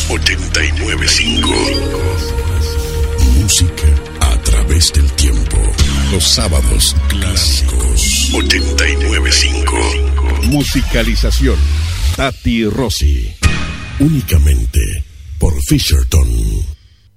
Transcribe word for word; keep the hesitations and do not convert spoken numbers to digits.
ochenta y nueve punto cinco. Música a través del tiempo. Los sábados clásicos. ochenta y nueve punto cinco. Musicalización. Tati Rossi. Únicamente por Fisherton.